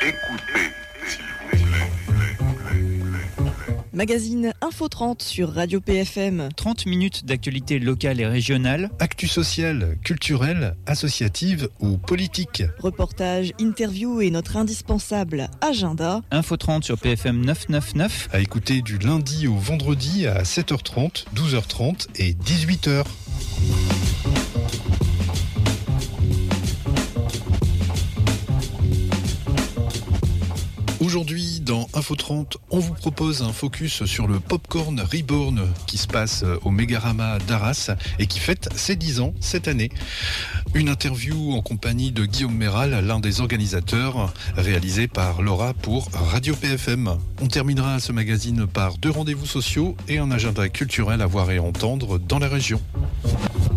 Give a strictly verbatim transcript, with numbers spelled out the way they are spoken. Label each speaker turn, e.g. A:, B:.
A: Écoutez, s'il vous plaît.
B: Magazine Info trente sur Radio P F M.
C: trente minutes d'actualité locale et régionale.
D: Actu sociale, culturelle, associative ou politique.
B: Reportage, interview et notre indispensable agenda.
C: Info trente sur P F M neuf cent quatre-vingt-neuf.
D: À écouter du lundi au vendredi à sept heures trente, douze heures trente et dix-huit heures. Aujourd'hui, dans Info trente, on vous propose un focus sur le Popcorn Reborn qui se passe au Mégarama d'Arras et qui fête ses dix ans cette année. Une interview en compagnie de Guillaume Méral, l'un des organisateurs, réalisée par Laura pour Radio P F M. On terminera ce magazine par deux rendez-vous sociaux et un agenda culturel à voir et entendre dans la région.